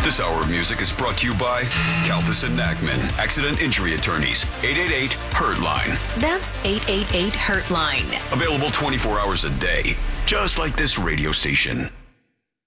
This hour of music is brought to you by Kalthus and Nachman, Accident Injury Attorneys, 888-HURT-LINE. That's 888-HURT-LINE. Available 24 hours a day, just like this radio station.